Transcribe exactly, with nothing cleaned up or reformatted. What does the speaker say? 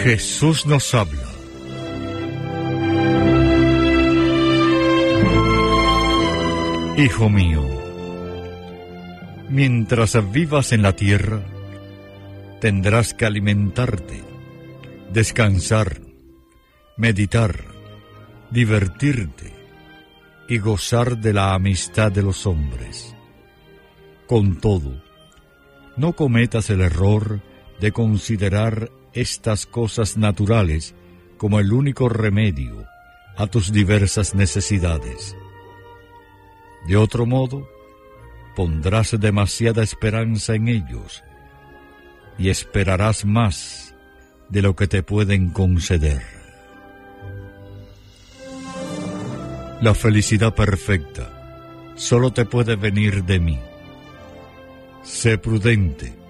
Jesús nos habla. Hijo mío, mientras vivas en la tierra, tendrás que alimentarte, descansar, meditar, divertirte y gozar de la amistad de los hombres. Con todo, no cometas el error de considerar estas cosas naturales como el único remedio a tus diversas necesidades. De otro modo, pondrás demasiada esperanza en ellos y esperarás más de lo que te pueden conceder. La felicidad perfecta solo te puede venir de mí. Sé prudente,